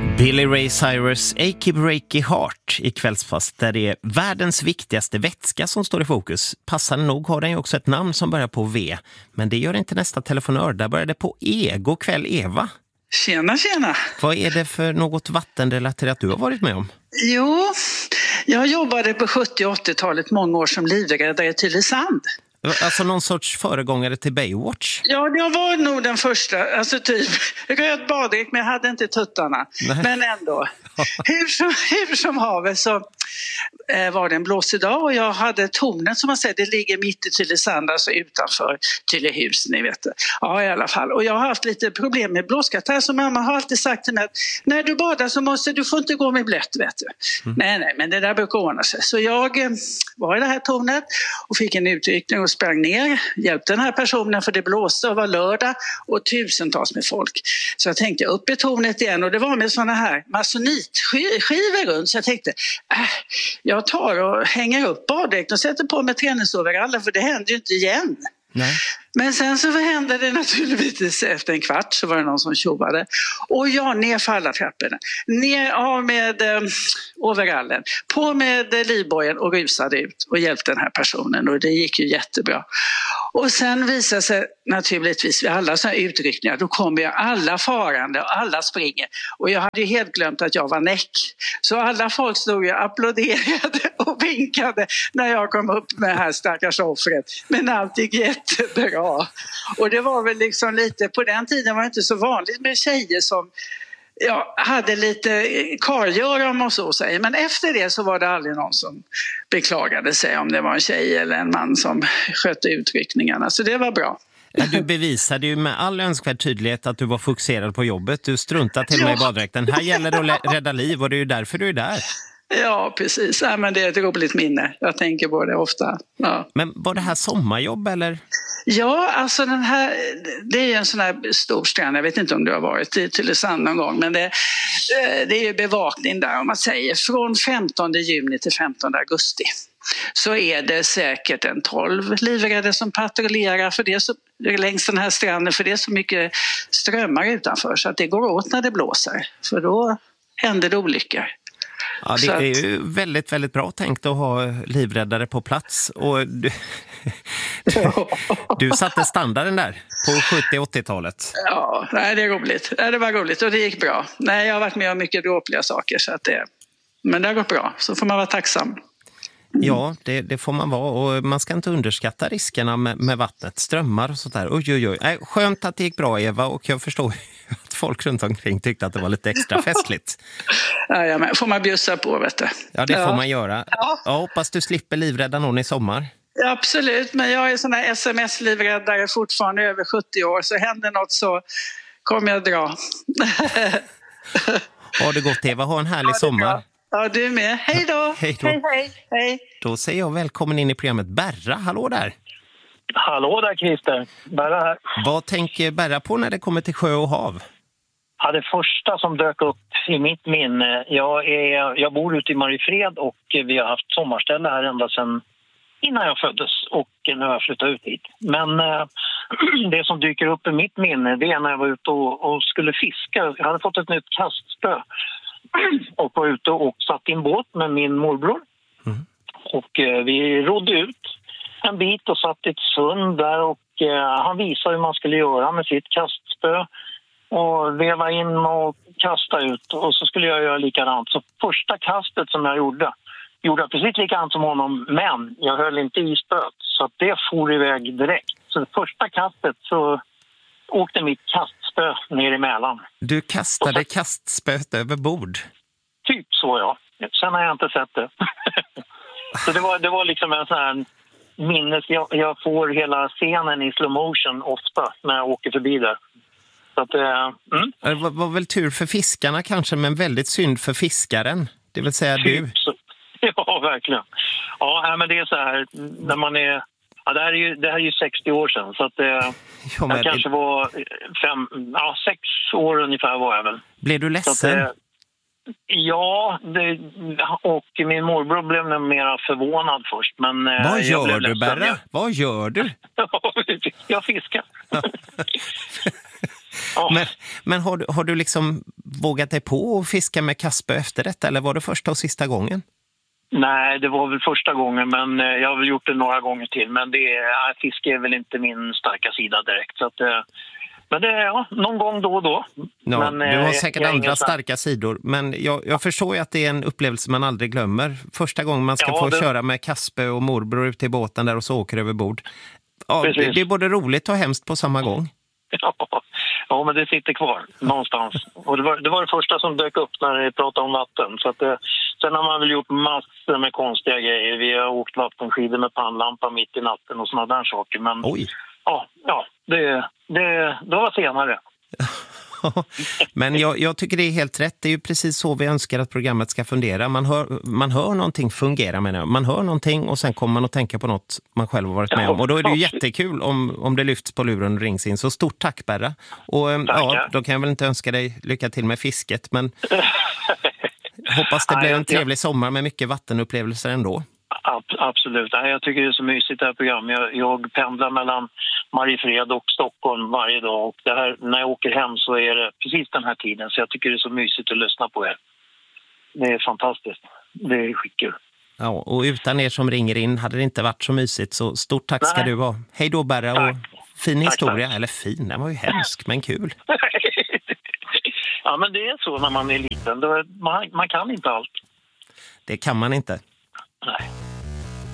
Billy Ray Cyrus, Achy Breaky Heart i Kvällspass, där det är världens viktigaste vätska som står i fokus. Passande nog har den ju också ett namn som börjar på V, men det gör inte nästa telefonör. Där börjar det på E. God kväll, Eva. Tjena, tjena. Vad är det för något vattenrelaterat du har varit med om? Jo, jag jobbade på 70- och 80-talet många år som livräddare i Tylösand. Alltså någon sorts föregångare till Baywatch? Ja, jag var nog den första. Alltså typ röd baddräkt, men jag hade inte tuttarna. Nej. Men ändå. Hur som haver så var det en blåsig dag och jag hade tornet som man säger, det ligger mitt i Tylösand, alltså utanför Tylehus, ni vet det. Ja, i alla fall. Och jag har haft lite problem med blåskatarr, så mamma har alltid sagt till mig att när du badar så du får inte gå med blött, vet du. Nej, men det där brukar ordna sig. Så jag var i det här tornet och fick en utryckning och sprang ner, hjälpte den här personen för det blåste och var lördag och tusentals med folk. Så jag tänkte upp i tornet igen och det var med såna här masonitskivor runt, så jag tänkte jag tar och hänger upp baddräkten och sätter på mig träningsoverallen, för det händer ju inte igen. Nej. Men sen så hände det naturligtvis efter en kvart, så var det någon som tjovade. Och jag ner för alla trapporna. Ner av med overallen. På med livbojen och rusade ut och hjälpte den här personen. Och det gick ju jättebra. Och sen visade sig naturligtvis vid alla sådana utryckningar, då kommer ju alla farande och alla springer. Och jag hade ju helt glömt att jag var näck. Så alla folk stod och applåderade och vinkade när jag kom upp med det här stackars offret. Men allt gick jättebra. Och det var väl liksom lite, på den tiden var det inte så vanligt med tjejer som hade lite kargöra och så säger. Men efter det så var det aldrig någon som beklagade sig om det var en tjej eller en man som skötte utryckningarna. Så det var bra. Du bevisade ju med all önskvärd tydlighet att du var fokuserad på jobbet. Du struntade till och med i baddräkten. Här gäller det att rädda liv och det är ju därför du är där. Ja, precis. Ja, men det är ett roligt minne. Jag tänker på det ofta. Ja. Men var det här sommarjobb eller? Ja, alltså det är en sån här stor strand. Jag vet inte om du har varit i Tylösand någon gång, men det är ju bevakning där, om man säger. Från 15 juni till 15 augusti så är det säkert en 12 livräddare som patrullerar för det så, längs den här stranden, för det är så mycket strömmar utanför så att det går åt när det blåser. För då händer det olyckor. Ja, det är ju väldigt, väldigt bra tänkt att ha livräddare på plats. Och du satte standarden där på 70-80-talet. Ja, nej, det är roligt. Det var roligt och det gick bra. Nej, jag har varit med om mycket dråpliga saker, så att men det har gått bra. Så får man vara tacksam. Ja, det får man vara, och man ska inte underskatta riskerna med vattnet, strömmar och sånt där. Oj. Skönt att det gick bra, Eva, och jag förstår att folk runt omkring tyckte att det var lite extra festligt. Ja, men får man bjussa på, vet du. Ja, det får man göra. Ja. Jag hoppas du slipper livrädda någon i sommar. Ja, absolut, men jag är sån här sms-livräddare fortfarande över 70 år, så händer något så kommer jag dra. Ha det gott, Eva. Ha en härlig sommar. Ja, du med. Hej då. Hej. Då säger jag välkommen in i programmet Berra. Hallå där. Hallå där, Christer. Berra här. Vad tänker Berra på när det kommer till sjö och hav? Ja, det första som dök upp i mitt minne, jag bor ute i Mariefred och vi har haft sommarställe här ända sedan innan jag föddes, och nu har jag flyttat ut hit. Men det som dyker upp i mitt minne, det är när jag var ute och skulle fiska. Jag hade fått ett nytt kastspö och var ute och satt i en båt med min morbror. Och vi rodde ut en bit och satt i ett sund där, och han visade hur man skulle göra med sitt kastspö och veva in och kasta ut, och så skulle jag göra likadant. Så första kastet som jag gjorde jag precis likadant som honom, men jag höll inte i spöet, så att det for iväg direkt. Så det första kastet så åkte mitt kastspö ner i Mälaren. Du kastade kastspöet över bord? Typ så, ja. Sen har jag inte sett det. Så det var liksom en sån här minnes. Jag får hela scenen i slow motion ofta när jag åker förbi där. Så att, Det var väl tur för fiskarna kanske, men väldigt synd för fiskaren. Det vill säga du. Ja, verkligen. Ja, men det är så här när man är... Ja, det här är ju 60 år sedan, så att jag kanske var 6 år ungefär var jag väl. Blev du ledsen? Ja, och min morbror blev nog mer förvånad först. Men vad gör du, Berra? Vad gör du? Jag fiskar. Men har du liksom vågat dig på att fiska med kastspö efter detta, eller var det första och sista gången? Nej, det var väl första gången, men jag har väl gjort det några gånger till. Men fiske är väl inte min starka sida direkt. Så att, men det är någon gång då och då. Ja, men, du har säkert andra starka sidor, men jag förstår ju att det är en upplevelse man aldrig glömmer. Första gången man ska få köra med kastspö och morbror ut i båten där och så åker över bord. Ja, det är både roligt och hemskt på samma gång. Ja, men det sitter kvar någonstans. Och det var det första som dök upp när vi pratade om vatten. Så att sen har man väl gjort massor med konstiga grejer. Vi har åkt vattenskidor med pannlampa mitt i natten och sådana där saker. Men oj. Ja, det var senare. Men jag tycker det är helt rätt. Det är ju precis så vi önskar att programmet ska fungera. Man hör någonting fungera med det. Man hör någonting och sen kommer man att tänka på något man själv har varit med om. Och då är det ju jättekul om det lyfts på luren och rings in. Så stort tack, Berra. Och då kan jag väl inte önska dig lycka till med fisket. Men hoppas det blir en trevlig sommar med mycket vattenupplevelser ändå. Absolut. Jag tycker det är så mysigt det här programmet. Jag pendlar mellan Mariefred och Stockholm varje dag. Och det här, när jag åker hem så är det precis den här tiden. Så jag tycker det är så mysigt att lyssna på er. Det är fantastiskt. Det är skitkul. Ja, och utan er som ringer in hade det inte varit så mysigt. Så stort tack ska du ha. Hej då, Berra. Och fin historia. Tack. Eller fin, den var ju hemsk, men kul. Ja, men det är så när man är liten. Man kan inte allt. Det kan man inte. Nej.